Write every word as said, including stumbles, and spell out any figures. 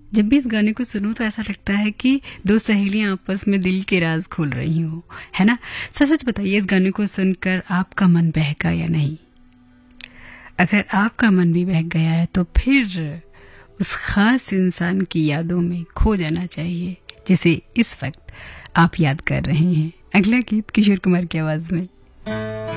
जब भी इस गाने को सुनूं तो ऐसा लगता है कि दो सहेलियां आपस में दिल के राज खोल रही हो, है ना। सच सच बताइए, इस गाने को सुनकर आपका मन बहका या नहीं? अगर आपका मन भी बहक गया है तो फिर उस खास इंसान की यादों में खो जाना चाहिए जिसे इस वक्त आप याद कर रहे हैं। अगला गीत किशोर कुमार की आवाज में।